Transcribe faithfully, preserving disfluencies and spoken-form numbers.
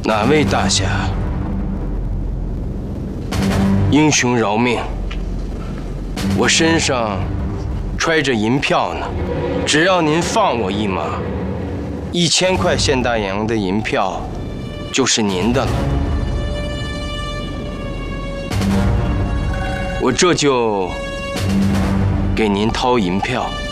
哪位大侠？英雄饶命！我身上揣着银票呢，只要您放我一马，一千块现大洋的银票就是您的了。我这就给您掏银票。